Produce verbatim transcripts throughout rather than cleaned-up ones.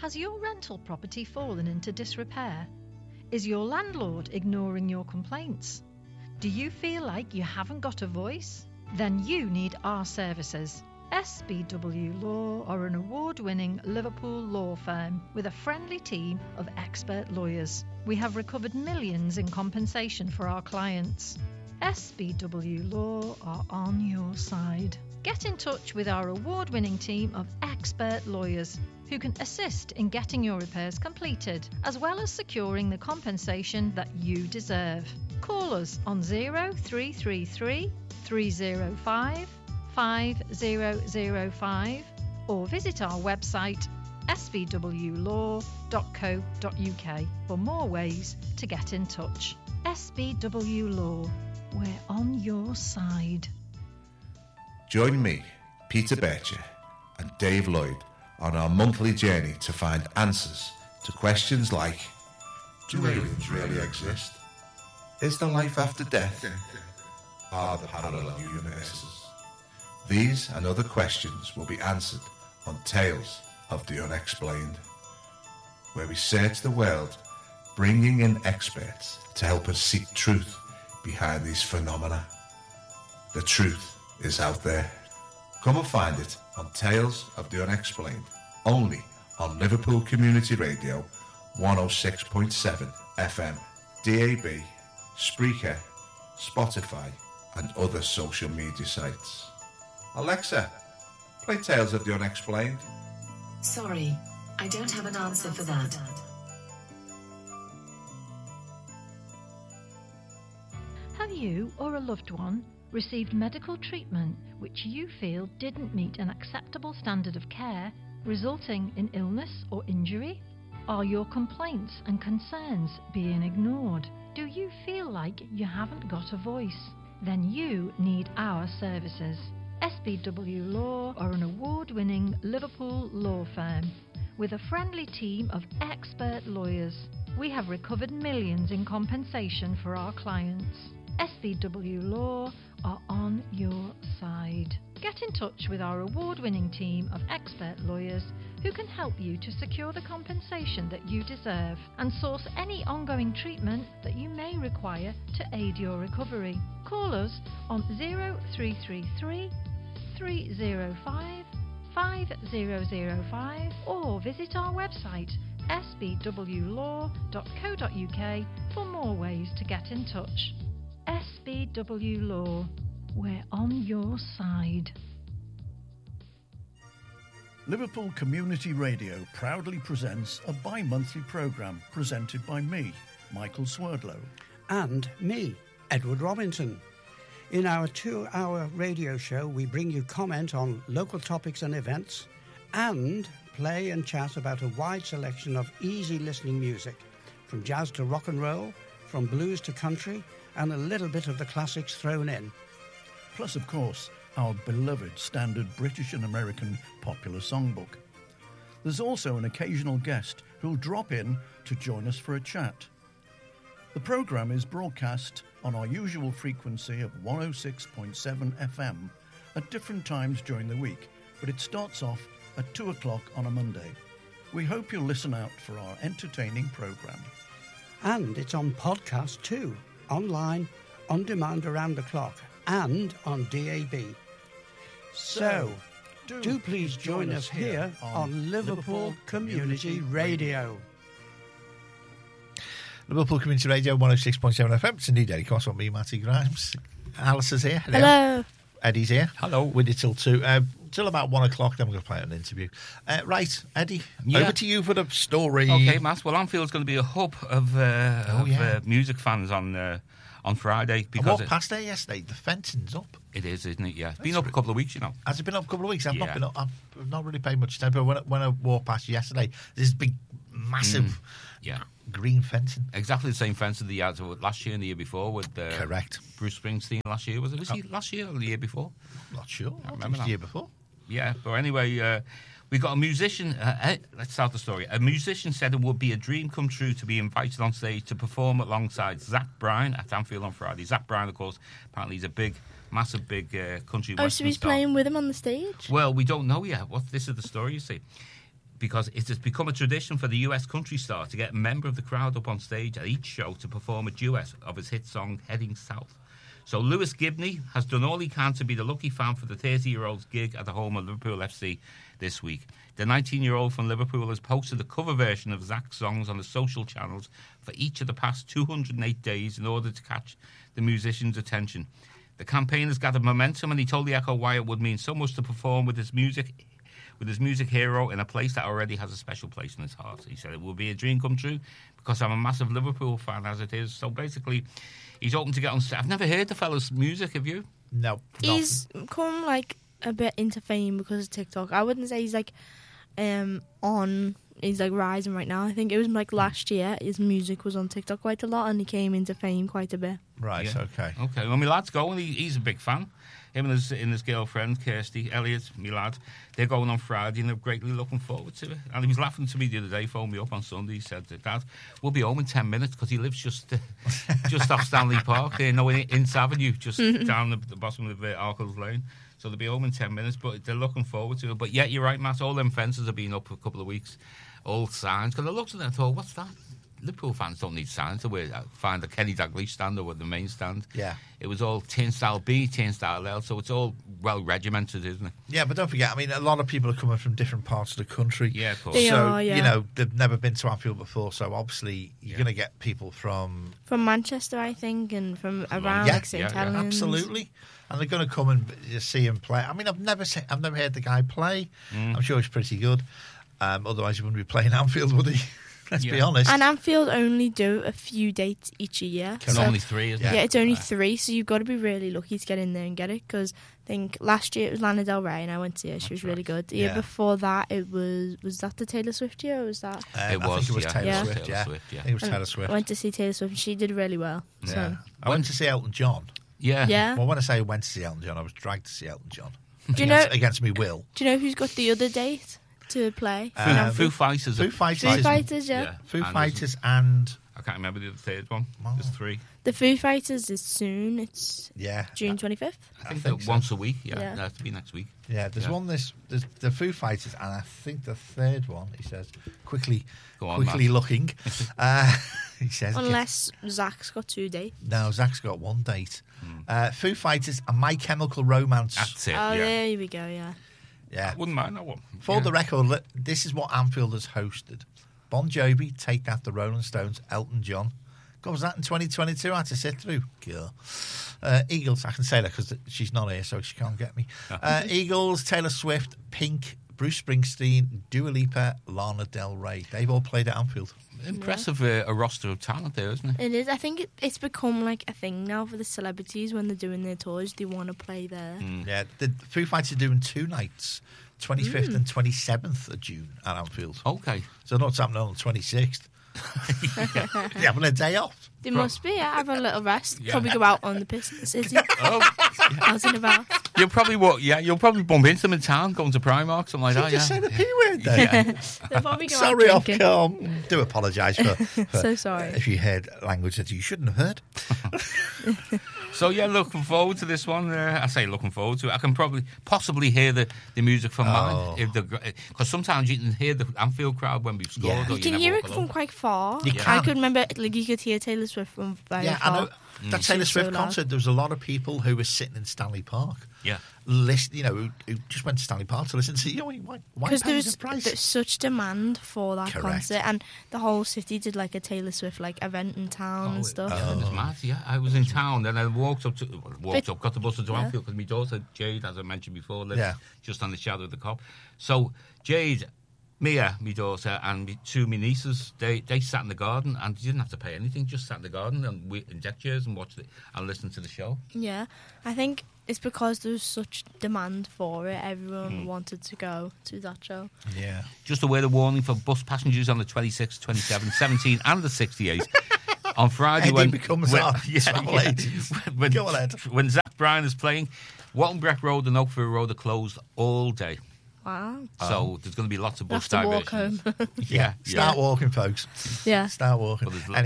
Has your rental property fallen into disrepair? Is your landlord ignoring your complaints? Do you feel like you haven't got a voice? Then you need our services. S B W Law are an award-winning Liverpool law firm with a friendly team of expert lawyers. We have recovered millions in compensation for our clients. S B W Law are on your side. Get in touch with our award-winning team of expert lawyers who can assist in getting your repairs completed, as well as securing the compensation that you deserve. Call us on zero three three three, three zero five, five zero zero five or visit our website s b w law dot co dot u k for more ways to get in touch. S B W Law, we're on your side. Join me, Peter Bircher, and Dave Lloyd on our monthly journey to find answers to questions like: do aliens really exist? Is there life after death? Are there parallel universes? These and other questions will be answered on Tales of the Unexplained, where we search the world, bringing in experts to help us seek truth behind these phenomena. The truth is out there. Come and find it on Tales of the Unexplained, only on Liverpool Community Radio one oh six point seven F M, D A B, Spreaker, Spotify and other social media sites. Alexa, play Tales of the Unexplained. Sorry, I don't have an answer for that. Have you or a loved one received medical treatment which you feel didn't meet an acceptable standard of care, resulting in illness or injury? Are your complaints and concerns being ignored? Do you feel like you haven't got a voice? Then you need our services. S B W Law are an award-winning Liverpool law firm with a friendly team of expert lawyers. We have recovered millions in compensation for our clients. S B W Law are on your side. Get in touch with our award-winning team of expert lawyers who can help you to secure the compensation that you deserve and source any ongoing treatment that you may require to aid your recovery. Call us on zero three three three, three zero five, five zero zero five or visit our website s b w law dot co dot u k for more ways to get in touch. S B W Law, we're on your side. Liverpool Community Radio proudly presents a bi-monthly programme presented by me, Michael Swerdlow. And me, Edward Robinson. In our two-hour radio show, we bring you comment on local topics and events and play and chat about a wide selection of easy listening music, from jazz to rock and roll, from blues to country, and a little bit of the classics thrown in. Plus, of course, our beloved standard British and American popular songbook. There's also an occasional guest who'll drop in to join us for a chat. The programme is broadcast on our usual frequency of one oh six point seven F M at different times during the week, but it starts off at two o'clock on a Monday. We hope you'll listen out for our entertaining programme. And it's on podcast too, online, on demand around the clock, and on D A B. So, do, do please join, join us here on, on Liverpool, Liverpool Community Radio. Liverpool Community Radio one oh six point seven F M. It's indeed Eddie Cross on me, Matty Grimes. Alice is here. Hello. Hello. Eddie's here. Hello. With you till two. Uh, till about one o'clock, then we're going to play an interview. Uh, right, Eddie, yeah. Over to you for the story. Okay, Matt. Well, Anfield's going to be a hub of, uh, oh, of yeah. uh, music fans on uh, on Friday. Because I walked past there yesterday. The fencing's up. It is, isn't it? Yeah. It's That's been up a couple of weeks, you know. Has it been up a couple of weeks? I've yeah. not been up. I've not really paid much attention. But when, when I walked past yesterday, this big, massive... Mm. Yeah. Green fencing. Exactly the same fencing they had last year and the year before with uh, Correct. Bruce Springsteen last year. Was it this oh. year, last year or the year before? I'm not sure. I I remember the year before. Yeah, but anyway, uh, we got a musician. Uh, let's start the story. A musician said it would be a dream come true to be invited on stage to perform alongside Zach Bryan at Anfield on Friday. Zach Bryan, of course, apparently he's a big, massive, big uh, country Oh, western so he's star. playing with him on the stage? Well, we don't know yet. What this is the story, you see. because it has become a tradition for the U S country star to get a member of the crowd up on stage at each show to perform a duet of his hit song Heading South. So Lewis Gibney has done all he can to be the lucky fan for the thirty-year-old's gig at the home of Liverpool F C this week. The nineteen-year-old from Liverpool has posted a cover version of Zach's songs on the social channels for each of the past two hundred eight days in order to catch the musician's attention. The campaign has gathered momentum, and he told the Echo why it would mean so much to perform with his music with his music hero in a place that already has a special place in his heart. He said it will be a dream come true because I'm a massive Liverpool fan as it is. So basically, he's hoping to get on stage. I've never heard the fella's music, have you? No. He's come like a bit into fame because of TikTok. I wouldn't say he's like um on he's like rising right now. I think it was like last year his music was on TikTok quite a lot and he came into fame quite a bit. Right, Yeah. okay. Okay, well, my lad's going. He, he's a big fan. Him and his, and his girlfriend, Kirsty Elliott, my lad, they're going on Friday and they're greatly looking forward to it. And he was laughing to me the other day, phoned me up on Sunday. He said, Dad, we'll be home in ten minutes because he lives just uh, just off Stanley Park, there, no, in Ince Avenue, just down the, the bottom of uh, Arkles Lane. So they'll be home in ten minutes, but they're looking forward to it. But yeah, you're right, Matt, all them fences have been up for a couple of weeks, all signs. Because I looked at them and thought, what's that? Liverpool fans don't need signs to wear, find the Kenny Dalglish stand or the main stand. Yeah. It was all Turnstile B, Turnstile L, so it's all well regimented, isn't it? Yeah, but don't forget, I mean, a lot of people are coming from different parts of the country. Yeah, of course. They so, are, yeah. you know, they've never been to Anfield before, so obviously you're Yeah. going to get people from... From Manchester, I think, and from around Yeah, like Saint yeah, yeah, Helens. Absolutely. And they're going to come and b- see him play. I mean, I've never se- I've never heard the guy play. Mm. I'm sure he's pretty good. Um, otherwise, he wouldn't be playing Anfield, would he? Let's be Yeah. honest. And Anfield only do a few dates each year. It's so- only three, isn't Yeah, it? it's only three, so you've got to be really lucky to get in there and get it. Because I think last year it was Lana Del Rey, and I went to her. She That's was right. really good. The year Yeah. before that, it was was that the Taylor Swift year? Or was that? Um, It I was, think it was yeah. Taylor Yeah. Swift, Taylor yeah. Swift, yeah. I think it was And Taylor Swift. I went to see Taylor Swift, and she did really well. yeah. So I went to see Elton John. Yeah. yeah. Well, when I say I went to see Elton John, I was dragged to see Elton John. Do you against, know- against me will. Do you know who's got the other date to play? Uh, in Foo, Anfield? Foo Fighters. Foo are- Fighters. Foo Fighters, yeah. Yeah. Foo And there's- Fighters and... I can't remember the third one. Oh. There's three. The Foo Fighters is soon. It's Yeah. June twenty-fifth. I think, think that so. once a week. Yeah, Yeah. that has to be next week. Yeah, there's Yeah. one this there's the Foo Fighters, and I think the third one. He says quickly, Go on, quickly Matt. looking. uh, he says, Unless Zach's got two dates. no, Zach's got one date. Uh, Foo Fighters and My Chemical Romance. That's it. Oh, yeah. there we go, yeah. yeah. I wouldn't mind that one. For yeah. the record, li- this is what Anfield has hosted: Bon Jovi, Take That, the Rolling Stones, Elton John. God, was that in twenty twenty-two? I had to sit through. Girl. Uh, Eagles, I can say that because she's not here, so she can't get me. Uh, Eagles, Taylor Swift, Pink, Bruce Springsteen, Dua Lipa, Lana Del Rey. They've all played at Anfield. Impressive uh, a roster of talent there, isn't it? It is. I think it, it's become like a thing now for the celebrities when they're doing their tours. They want to play there. Mm. Yeah, the Foo Fighters are doing two nights, twenty-fifth and twenty-seventh of June at Anfield. Okay. So not something on the twenty-sixth. They're having a day off. They must be, yeah, have a little rest. Yeah. Probably go out on the piss in the city. Oh, Out and about. you'll probably walk. Yeah, you'll probably bump into them in town, going to Primark, something like Did that. you just yeah. say the P word there? They'll probably go Sorry, out off drinking. com. Do apologise for, for So sorry. if you heard language that you shouldn't have heard. So yeah, looking forward to this one. Uh, I say looking forward to it. I can probably possibly hear the, the music from Oh. mine if the because sometimes you can hear the Anfield crowd when we've scored. Yeah. Or You can never hear walk it alone. from quite far. You I can. could remember, like, you could hear Taylor Swift from very Yeah, I far. know. That Taylor She's Swift so loud. concert, there was a lot of people who were sitting in Stanley Park. Yeah. Listen, you know, who, who just went to Stanley Park to listen to, you know, why, why Because pay there's, the price? there's such demand for that Correct. concert, and the whole city did like a Taylor Swift like event in town and stuff. Yeah, it was mad. Yeah, I was in town, and I walked up to well, walked But- up, got the bus to yeah. Anfield because my daughter Jade, as I mentioned before, lives Yeah. just on the shadow of the cop. So Jade, Mia, my daughter, and me, two of my nieces, they they sat in the garden and didn't have to pay anything. Just sat in the garden and we, in deck chairs and watched it and listened to the show. Yeah, I think it's because there was such demand for it. Hmm. Everyone wanted to go to that show. yeah. Just a word of warning for bus passengers on the twenty-sixth, twenty-seventh, seventeenth, and the sixty-eighth. On Friday, Eddie when becomes when, our travel agent. when, Go on, Ed. when Zach Bryan is playing, Waltonbreck Road and Oakfield Road are closed all day. Wow. So there's going to be lots of bus Have to walk diversions. home. Yeah, Start yeah. walking, folks. Yeah. Start walking. Well, there's lo- Anyway, yeah.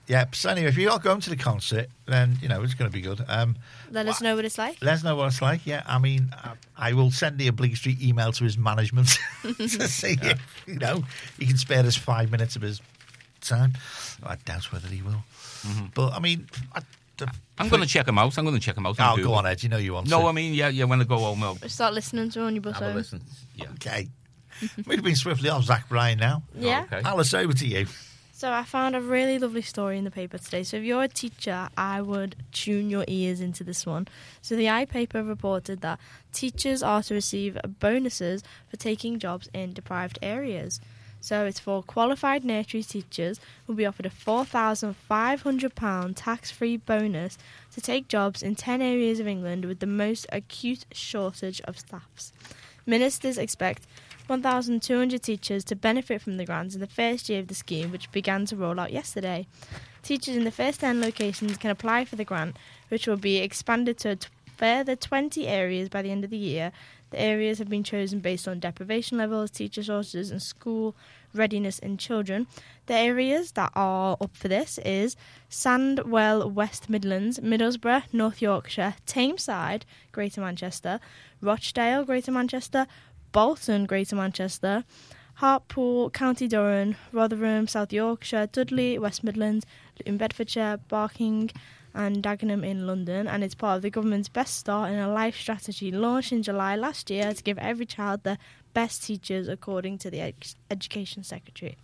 Yeah, so anyway, if you are going to the concert, then, you know, it's going to be good. Um, Let us know what it's like. let us know what it's like, yeah. I mean, I, I will send the obligatory email to his management to see if, you know, he can spare us five minutes of his time. I doubt whether he will. Mm-hmm. But, I mean... I, the, I'm going to check them out. I'm going to check them out. Oh, go on, Ed. You know you want no, to. I mean, yeah, yeah, when I go home, I'll Start listening to it on your bus have a home. listen. Yeah. Okay. We've been swiftly off Zach Bryan now. Yeah. Oh, okay. Alice, over to you. So I found a really lovely story in the paper today. So if you're a teacher, I would tune your ears into this one. So the iPaper reported that teachers are to receive bonuses for taking jobs in deprived areas. So it's for qualified nursery teachers who will be offered a four thousand five hundred pounds tax-free bonus to take jobs in ten areas of England with the most acute shortage of staffs. Ministers expect one thousand two hundred teachers to benefit from the grants in the first year of the scheme, which began to roll out yesterday. Teachers in the first ten locations can apply for the grant, which will be expanded to a t- further twenty areas by the end of the year. The areas have been chosen based on deprivation levels, teacher shortages and school readiness in children. The areas that are up for this is Sandwell, West Midlands, Middlesbrough, North Yorkshire, Tameside, Greater Manchester, Rochdale, Greater Manchester, Bolton, Greater Manchester, Hartlepool, County Durham, Rotherham, South Yorkshire, Dudley, West Midlands, in Bedfordshire, Barking and Dagenham in London, and it's part of the government's Best Start in a Life strategy launched in July last year to give every child the best teachers, according to the ed- Education Secretary.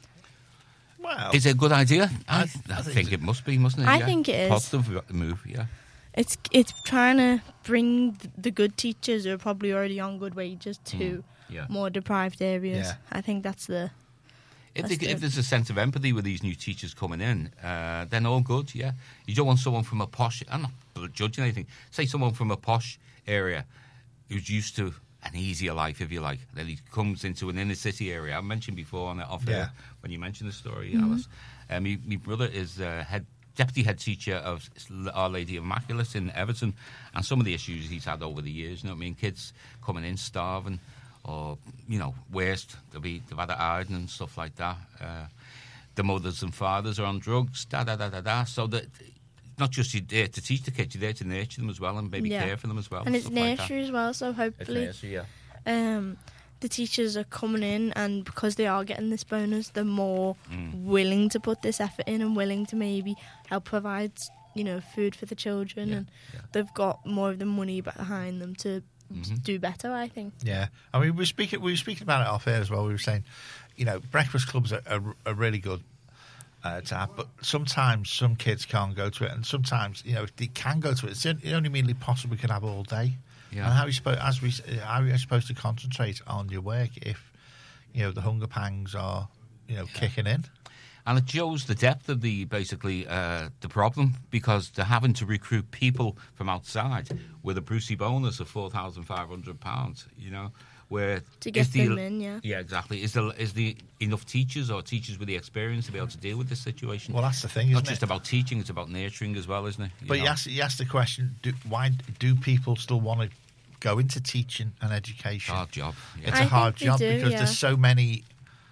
Wow. Is it a good idea? I, I- I, I think think so. it must be, mustn't it? I Yeah. think it is. Positive move, yeah. It's it's trying to bring th- the good teachers who are probably already on good wages to yeah. more deprived areas. Yeah. I think that's the... If, That's they, if good. there's a sense of empathy with these new teachers coming in, uh, then all good, yeah. You don't want someone from a posh... I'm not judging anything. Say someone from a posh area who's used to an easier life, if you like. Then he comes into an inner city area. I mentioned before on the off Yeah. air when you mentioned the story, Mm-hmm. Alice. Uh, my, my brother is uh, head deputy head teacher of Our Lady of Immaculate in Everton, and some of the issues he's had over the years, you know what I mean? Kids coming in starving, or, you know, worst, they'll be, they've had it iron and stuff like that. Uh, the mothers and fathers are on drugs, da da da da da. So that not just you're there to teach the kids, you're there to nurture them as well and maybe Yeah. care for them as well. And it's stuff like that. nursery as well, so It's hopefully nursery, yeah. um, the teachers are coming in, and because they are getting this bonus, they're more Mm. willing to put this effort in and willing to maybe help provide, you know, food for the children, Yeah, and yeah. they've got more of the money behind them to Mm-hmm. do better, I think. Yeah, I mean, we were speaking we were speaking about it off air as well. We were saying, you know, breakfast clubs are, are, are really good uh, to have, but sometimes some kids can't go to it, and sometimes, you know, if they can go to it, it's the only- only immediately possible we can have all day. Yeah. And how are you supposed as we how are you supposed to concentrate on your work if, you know, the hunger pangs are, you know, kicking in? And it shows the depth of the basically uh, the problem, because they're having to recruit people from outside with a Brucey bonus of four thousand five hundred pounds. You know, where To get is the, them in, yeah. yeah, exactly. Is there is the enough teachers or teachers with the experience to be able to deal with this situation? Well, that's the thing, isn't Not just it? about teaching; it's about nurturing as well, isn't it? You But you know? ask, you ask the question: do, why do people still want to go into teaching and education? hard job. Yeah. It's I a hard think they job do, because yeah. there's so many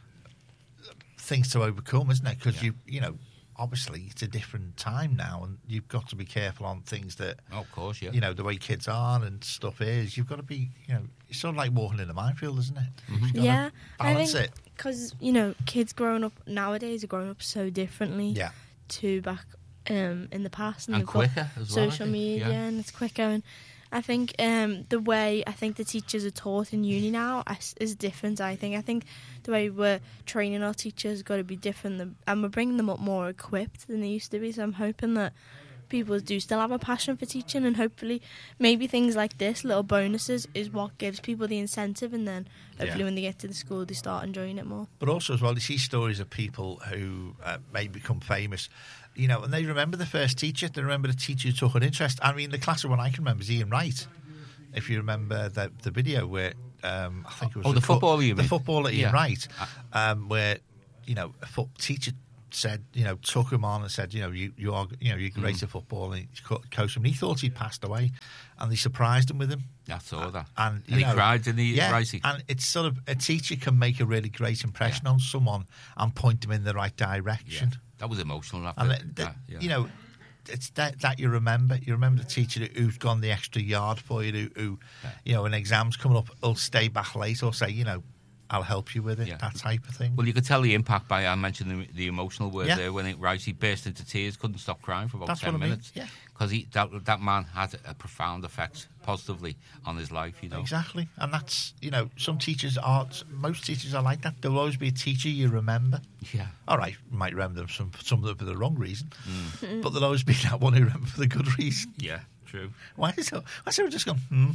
things to overcome, isn't it? Because Yeah. you, you know, obviously it's a different time now, and you've got to be careful on things that, Oh, of course, yeah. you know, the way kids are and stuff is. You've got to be, you know, it's sort of like walking in a minefield, isn't it? You've got to Yeah, I balance think it. because, you know, kids growing up nowadays are growing up so differently Yeah, to back um, in the past, and, And they've got quicker as well, I social think, media, yeah. and it's quicker. And I think um, the way I think the teachers are taught in uni now is, is different. I think I think the way we're training our teachers has got to be different, than, and we're bringing them up more equipped than they used to be. So I'm hoping that people do still have a passion for teaching, and hopefully maybe things like this, little bonuses, is what gives people the incentive, and then hopefully Yeah. when they get to the school they start enjoying it more. but also as well, you see stories of people who uh, may become famous, you know, and they remember the first teacher. They remember the teacher who took an interest. I mean, the classic one I can remember is Ian Wright. If you remember the the video where um, I think it was Oh, the co- footballer, you the mean? footballer Ian Yeah. Wright, um, where, you know, a foot teacher said, you know, took him on and said, you know, you, you are, you know, you're great Mm. at football, and he co- coached him. And he thought he'd passed away, and they surprised him with him. I saw that. And, you And he know, cried, didn't he, Yeah, Ricey? and it's sort of a teacher can make a really great impression Yeah. on someone and point them in the right direction. Yeah. That was emotional. That And bit, it- that, yeah. you know, it's that, that you remember. You remember the teacher who's gone the extra yard for you, who, who Yeah. you know, when exams coming up, will stay back late or say, you know, I'll help you with it, Yeah. that type of thing. Well, you could tell the impact by I mentioned the, the emotional word Yeah. there when it right. He burst into tears, couldn't stop crying for about That's ten what I mean, minutes. yeah. because that that man had a profound effect positively on his life. You know, Exactly. And that's, you know, some teachers are, most teachers are like that. There'll always be a teacher you remember. Yeah. All right, you might remember them some, some of them for the wrong reason, Mm. but there'll always be that one who remember for the good reason. Yeah. True. Why is it? Why is it just gone?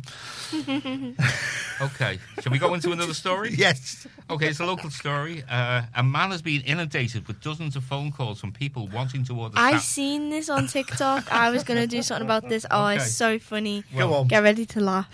Hmm? Okay, shall we go into another story? Yes. Okay, it's a local story. Uh, a man has been inundated with dozens of phone calls from people wanting to order. I sa- seen this on TikTok. I was going to do something about this. Oh, Okay. it's so funny. Go on. Get ready to laugh.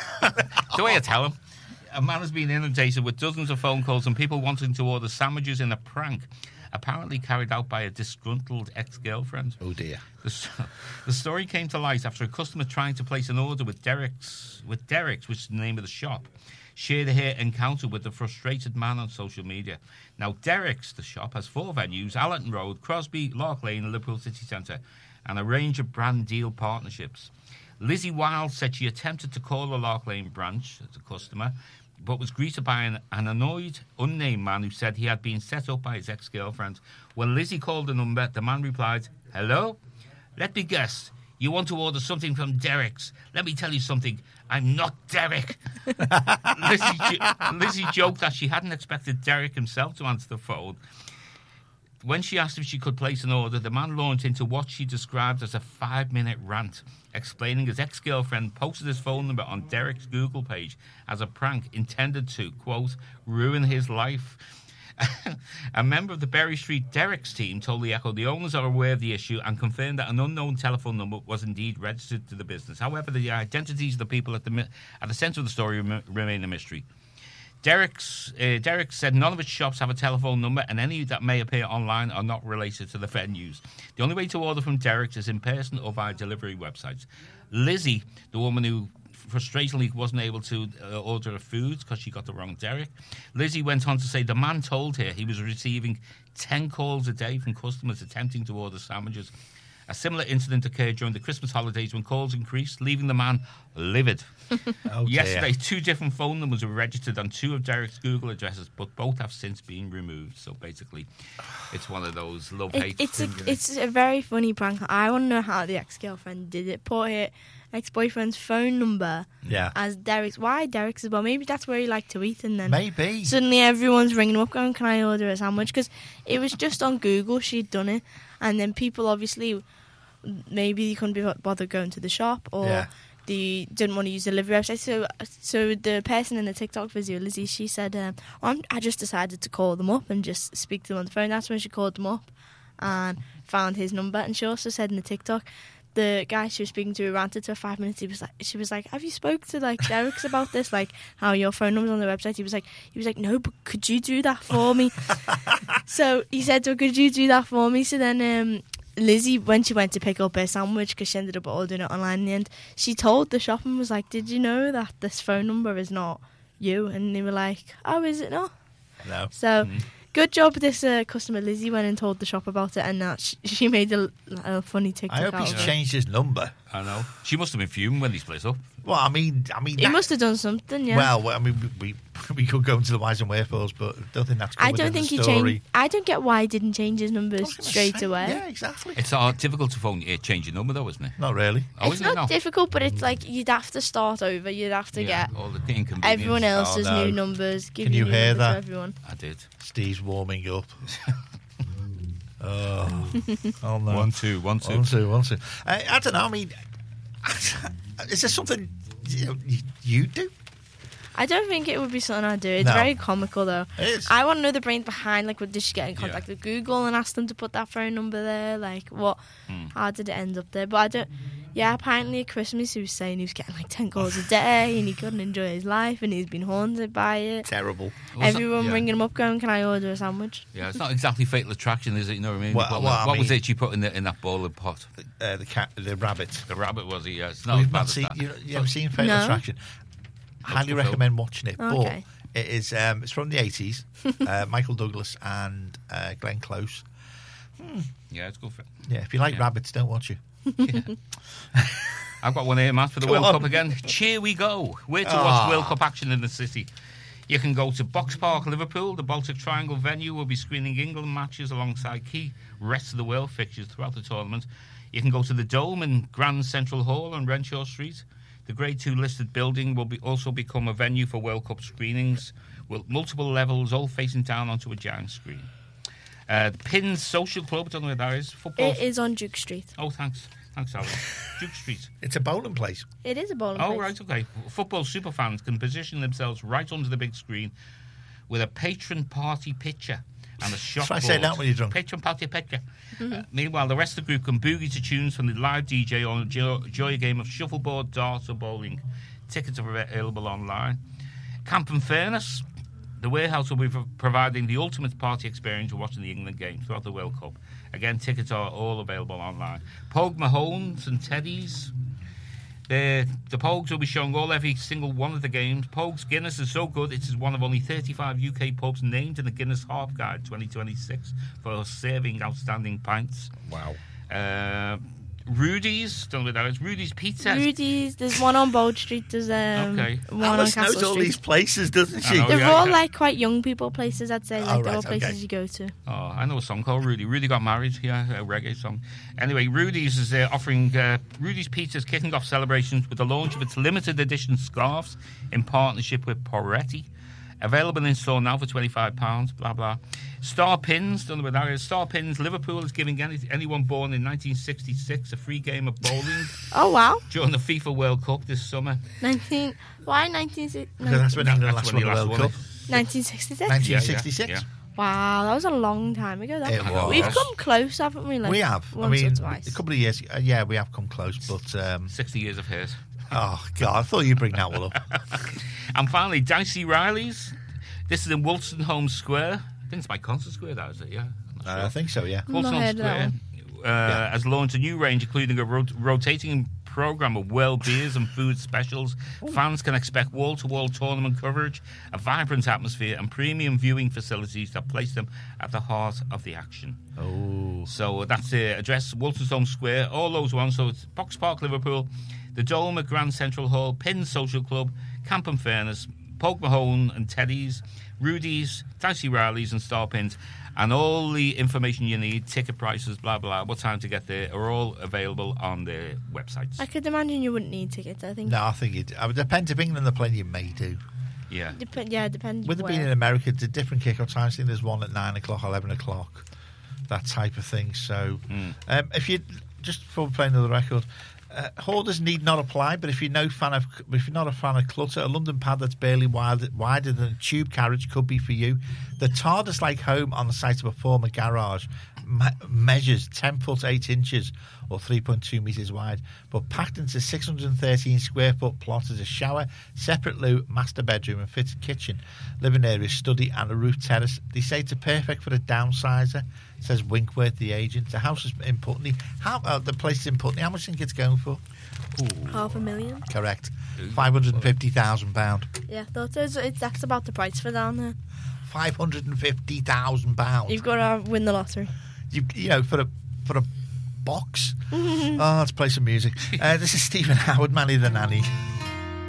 The way I tell him, a man has been inundated with dozens of phone calls from people wanting to order sandwiches in a prank, apparently carried out by a disgruntled ex-girlfriend. Oh dear. The, s- the story came to light after a customer trying to place an order with Derek's, with Derek's, which is the name of the shop, shared her encounter with the frustrated man on social media. Now, Derek's, the shop, has four venues: Allerton Road, Crosby, Lark Lane, and Liverpool City Centre, and a range of brand deal partnerships. Lizzie Wilde said she attempted to call the Lark Lane branch as a customer, but was greeted by an, an annoyed, unnamed man who said he had been set up by his ex-girlfriend. When Lizzie called the number, the man replied, "Hello? Let me guess. You want to order something from Derek's. Let me tell you something. I'm not Derek." Lizzie, jo- Lizzie joked that she hadn't expected Derek himself to answer the phone. When she asked if she could place an order, the man launched into what she described as a five-minute rant, explaining his ex-girlfriend posted his phone number on Derek's Google page as a prank intended to, quote, ruin his life. A member of the Berry Street Derek's team told the Echo the owners are aware of the issue and confirmed that an unknown telephone number was indeed registered to the business. However, the identities of the people at the mi- at the centre of the story rem- remain a mystery. Derek's, uh, Derek said none of its shops have a telephone number, and any that may appear online are not related to the venues. The only way to order from Derek's is in person or via delivery websites. Lizzie, the woman who frustratingly wasn't able to uh, order her food because she got the wrong Derek, Lizzie went on to say the man told her he was receiving ten calls a day from customers attempting to order sandwiches. A similar incident occurred during the Christmas holidays when calls increased, leaving the man livid. Oh, dear. Yesterday, two different phone numbers were registered on two of Derek's Google addresses, but both have since been removed. So basically, it's one of those It, love-hate it's a, things. isn't it? it's a very funny prank. I want to know how the ex-girlfriend did it. Put her ex-boyfriend's phone number Yeah. as Derek's. Why Derek's as well? Maybe that's where he liked to eat, and then Maybe. suddenly everyone's ringing him up going, "Can I order a sandwich?" Because it was just on Google. She'd done it, and then people obviously maybe they couldn't be bothered going to the shop, or Yeah. they didn't want to use the delivery website. So, so the person in the TikTok video, Lizzie, she said, um, well, I'm, "I just decided to call them up and just speak to them on the phone." That's when she called them up and found his number. And she also said in the TikTok, the guy she was speaking to who ranted to her five minutes, he was like, she was like, "Have you spoke to like Derek's about this? Like how your phone number's on the website?" He was like, he was like, "No, but could you do that for me?" So he said to her, "Could you do that for me?" So then um, Lizzie, when she went to pick up her sandwich, because she ended up ordering it online in the end, she told the shop and was like, "Did you know that this phone number is not you?" And they were like, "Oh, is it not?" No. So good job this uh, customer Lizzie went and told the shop about it, and that sh- she made a, a funny TikTok I hope out he's of it. changed his number. I know. She must have been fuming when they split up. Well, I mean, I mean, He that- must have done something, yeah. Well, I mean, we we could go into the whys and wherefores, but I don't think that's. I covered don't in think the he story. changed. I don't get why he didn't change his numbers I was gonna straight say, away. Yeah, exactly. It's uh, difficult to phone, uh, change your number, though, isn't it? Not really. Oh, It's isn't not it? No. difficult, but it's like you'd have to start over. You'd have to Yeah, get all the inconvenience. everyone else's Oh, no. new numbers. Give Can you new hear numbers that? To everyone. I did. Steve's warming up. oh, oh no. One, two, one, two. One, two, one, two. I, I don't know. I mean, is there something you, know, you, you do? I don't think it would be something I'd do. It's No. very comical, though. It is. I want to know the brain behind. Like, what, did she get in contact Yeah. with Google and ask them to put that phone number there? Like, what? Hmm. How did it end up there? But I don't. Yeah, apparently at Christmas he was saying he was getting like ten calls a day and he couldn't enjoy his life and he's been haunted by it. Terrible. Well, it's Everyone not- yeah. ringing him up going, can I order a sandwich? Yeah, it's not exactly Fatal Attraction, is it? You know what I mean? Well, what well, I what was mean- it you put in the in that bowl of pot? Uh, the cat, the rabbit. The rabbit, was it? Yeah, it's not We've as bad not as seen. that. You, you ever seen Fatal No. Attraction? Highly the film? recommend watching it. Okay. But it is. Um, it's from the eighties. uh, Michael Douglas and uh, Glenn Close. Yeah, it's good for Yeah, if you like Yeah. rabbits, don't watch it. I've got one here, Matt, for the Go World on. Cup again. Cheer we go. Where to Ah. watch World Cup action in the city? You can go to Box Park, Liverpool. The Baltic Triangle venue will be screening England matches alongside key rest of the world fixtures throughout the tournament. You can go to the Dome in Grand Central Hall on Renshaw Street. The Grade two listed building will be also become a venue for World Cup screenings, with multiple levels all facing down onto a giant screen. Uh, the Pins Social Club, don't know where that is. Football. It is on Duke Street. Oh, thanks. Thanks, Alan. Duke Street. It's a bowling place. It is a bowling Oh, place. right, okay. Football superfans can position themselves right under the big screen with a patron party picture and a shot Try saying that when you're drunk. Patron party picture. Uh, meanwhile, the rest of the group can boogie to tunes from the live D J on enjoy, enjoy a game of shuffleboard, darts or bowling. Tickets are available online. Camp and Fairness. The warehouse will be pro- providing the ultimate party experience of watching the England game throughout the World Cup. Again, tickets are all available online. Pogue Mahones and Teddies. The, the Pogues will be showing all every single one of the games. Pogues Guinness is so good, it is one of only thirty-five U K pubs named in the Guinness Harp Guide twenty twenty-six for serving outstanding pints. Wow. Uh, Rudy's, don't know what that is. Rudy's Pizza. Rudy's, there's one on Bold Street, there's um, Okay. one on Alice Castle knows all Street. these places, doesn't I she? know. They're yeah, all yeah. like quite young people places, I'd say. Like Oh, they're all right, places okay. you go to. Oh, I know a song called Rudy. Rudy got married, yeah, a reggae song. Anyway, Rudy's is uh, offering uh, Rudy's Pizza's kicking off celebrations with the launch of its limited edition scarves in partnership with Poretti. Available in store now for twenty-five pounds, blah, blah. Star Pins, don't know what that is. Star Pins, Liverpool is giving any, anyone born in nineteen sixty-six a free game of bowling Oh, wow. during the FIFA World Cup this summer. nineteen Why nineteen sixty? Because that's when That- England that's last when won the he last World won Cup. nineteen sixty-six? nineteen sixty-six. Yeah, yeah. Wow, that was a long time ago. That. It was. We've come close, haven't we? Like, We have. I once or mean, twice. a couple of years. Uh, yeah, we have come close, but um, sixty years of hate. oh god, I thought you'd bring that one up. And finally, Dicey Riley's. This is in Wolstenholme Square. I think it's by Concert Square, that is it, yeah. I'm not Uh, sure. I think so. Yeah. Not Wolstenholme heard of that Square uh, has launched a new range, including a rot- rotating program of world beers and food specials. Fans can expect wall-to-wall tournament coverage, a vibrant atmosphere, and premium viewing facilities that place them at the heart of the action. Oh. So that's the address, Wolstenholme Square, all those ones. So it's Box Park, Liverpool, the Dome at Grand Central Hall, Pins Social Club, Camp and Fairness, Pogue Mahone and Teddy's, Rudy's, Dicey Riley's and Star Pins. And all the information you need, ticket prices, blah, blah, what time to get there, are all available on their websites. I could imagine you wouldn't need tickets, I think. No, I think it. I would depend if England are playing, you may do. Yeah. Dep- yeah, it depends. With it where. being in America, it's a different kick-off time. I think there's one at nine o'clock, eleven o'clock, that type of thing. So, Mm. um, if you just before we play another record, uh, hoarders need not apply. But if you're no fan of, if you're not a fan of clutter, a London pad that's barely wide, wider than a tube carriage could be for you. The TARDIS-like home on the site of a former garage me- measures ten foot eight inches or three point two metres wide, but packed into six hundred thirteen square foot plot as a shower, separate loo, master bedroom and fitted kitchen, living area, study and a roof terrace. They say it's perfect for a downsizer, says Winkworth, the agent. The house is in Putney. How, uh, the place is in Putney. How much do you think it's going for? Half a million. Correct. five hundred fifty thousand pounds. Yeah, I thought it was, it's, that's about the price for down there. five hundred fifty thousand pounds. You've got to win the lottery. You, you know, for a for a box. Oh, let's play some music. Uh, this is Stephen Howard, Manny the Nanny.